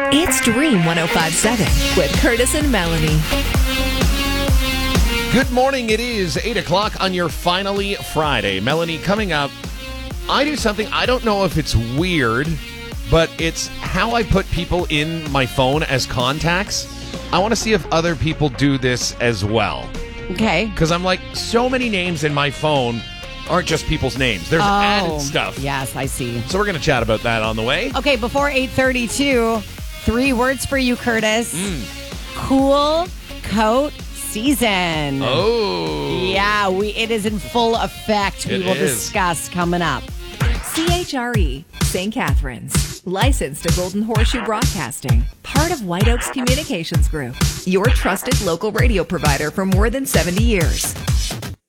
It's Dream 105.7 with Curtis and Melanie. Good morning. It is 8 o'clock on your finally Friday. Melanie, coming up, I do something, I don't know if it's weird, but it's how I put people in my phone as contacts. I want to see if other people do this as well. Okay. Because I'm like, so many names in my phone aren't just people's names. There's added stuff. Yes, I see. So we're going to chat about that on the way. Okay, before 8:32, 3 words for you, Curtis. Cool coat season. Oh. Yeah, it is in full effect. We will discuss coming up. CHRE, St. Catharines. Licensed to Golden Horseshoe Broadcasting. Part of White Oaks Communications Group. Your trusted local radio provider for more than 70 years.